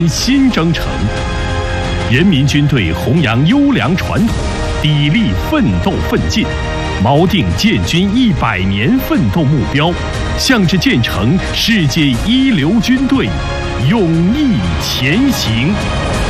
新征程，人民军队弘扬优良传统，砥砺奋斗奋进，锚定建军100年奋斗目标，向着建成世界一流军队，勇毅前行。